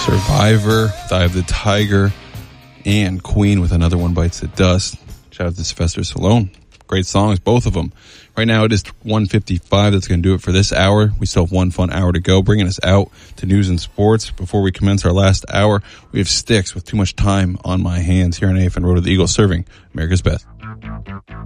Survivor, Eye of the Tiger, and Queen with Another One Bites the Dust. Shout out to Sylvester Stallone. Great songs, both of them. Right now it is 1:55. That's going to do it for this hour. We still have one fun hour to go, bringing us out to news and sports. Before we commence our last hour, we have Styx with Too Much Time on My Hands here on AFN Road to the Eagle, serving America's Best.